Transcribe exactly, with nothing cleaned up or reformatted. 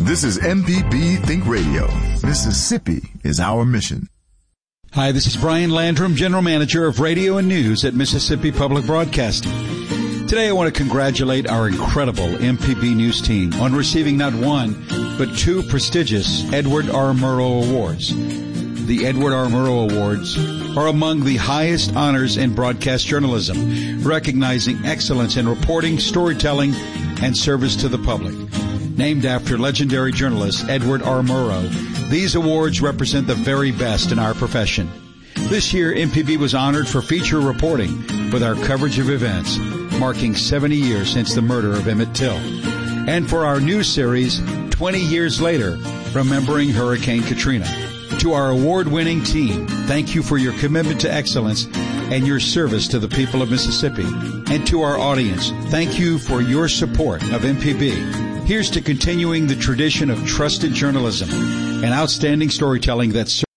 This is M P B Think Radio. Mississippi is our mission. Hi, this is Brian Landrum, General Manager of Radio and News at Mississippi Public Broadcasting. Today I want to congratulate our incredible M P B News team on receiving not one, but two prestigious Edward R. Murrow Awards. The Edward R. Murrow Awards are among the highest honors in broadcast journalism, recognizing excellence in reporting, storytelling, and service to the public. Named after legendary journalist Edward R. Murrow, these awards represent the very best in our profession. This year, M P B was honored for feature reporting with our coverage of events, marking seventy years since the murder of Emmett Till. And for our news series, twenty years later, remembering Hurricane Katrina. To our award-winning team, thank you for your commitment to excellence and your service to the people of Mississippi. And to our audience, thank you for your support of M P B. Here's to continuing the tradition of trusted journalism and outstanding storytelling that serves